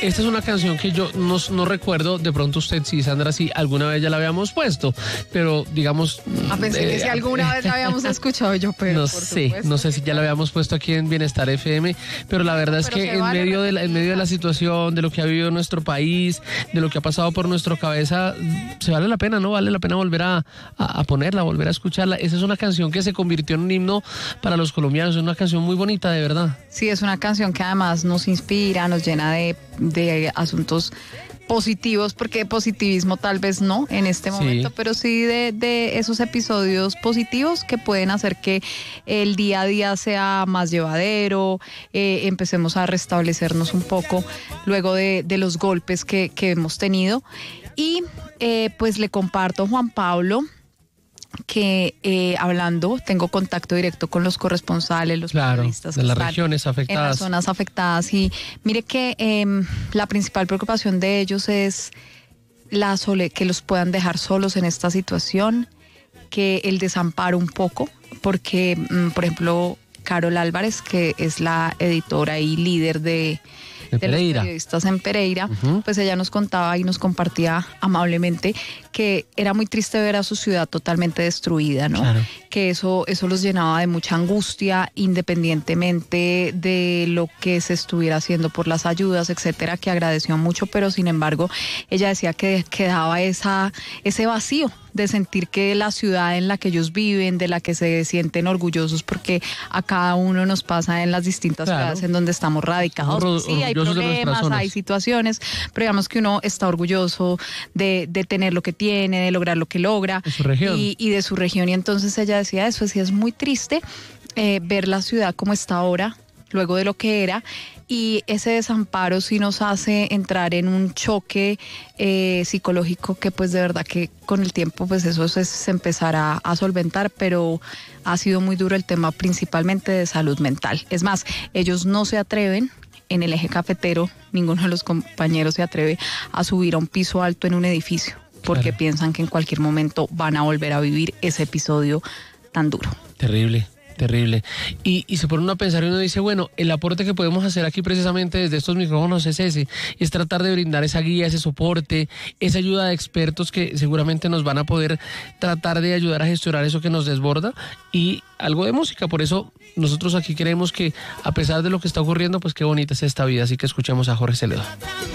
Esta es una canción que yo no recuerdo, de pronto usted sí, Sandra, sí, alguna vez ya la habíamos puesto, pero digamos... Pensé que si alguna vez la habíamos escuchado yo, pero no sé si ya la habíamos puesto aquí en Bienestar FM, pero la verdad es que en medio de la situación, de lo que ha vivido nuestro país, de lo que ha pasado por nuestra cabeza, se vale la pena, ¿no? Vale la pena volver a ponerla, volver a escucharla. Esa es una canción que se convirtió en un himno para los colombianos, es una canción muy bonita, de verdad. Sí, es una canción que además nos inspira, nos llena de asuntos positivos, porque positivismo tal vez no en este momento, pero sí de esos episodios positivos que pueden hacer que el día a día sea más llevadero, empecemos a restablecernos un poco luego de los golpes que hemos tenido. Y pues le comparto a Juan Pablo que tengo contacto directo con los corresponsales, los periodistas de las regiones afectadas, en las zonas afectadas, y mire que la principal preocupación de ellos es que los puedan dejar solos en esta situación, que el desamparo un poco, porque por ejemplo Carol Álvarez, que es la editora y líder de los periodistas en Pereira, pues ella nos contaba y nos compartía amablemente que era muy triste ver a su ciudad totalmente destruida, ¿no? Claro. Que eso los llenaba de mucha angustia, independientemente de lo que se estuviera haciendo por las ayudas, etcétera, que agradeció mucho, pero sin embargo ella decía que quedaba ese vacío de sentir que la ciudad en la que ellos viven, de la que se sienten orgullosos, porque a cada uno nos pasa en las distintas ciudades en donde estamos radicados. Sí, hay problemas, hay situaciones, pero digamos que uno está orgulloso de tener lo que tiene, de lograr lo que logra. De su región. Y de su región. Y entonces ella decía eso, sí, es muy triste ver la ciudad como está ahora, luego de lo que era, y ese desamparo sí nos hace entrar en un choque psicológico que pues de verdad que con el tiempo pues eso se empezará a solventar, pero ha sido muy duro el tema principalmente de salud mental. Es más, ellos no se atreven en el eje cafetero, ninguno de los compañeros se atreve a subir a un piso alto en un edificio, porque piensan que en cualquier momento van a volver a vivir ese episodio tan duro. Terrible. Y se pone uno a pensar y uno dice, bueno, el aporte que podemos hacer aquí precisamente desde estos micrófonos es ese, es tratar de brindar esa guía, ese soporte, esa ayuda de expertos que seguramente nos van a poder tratar de ayudar a gestionar eso que nos desborda, y algo de música. Por eso nosotros aquí queremos que, a pesar de lo que está ocurriendo, pues qué bonita es esta vida. Así que escuchemos a Jorge Celedón.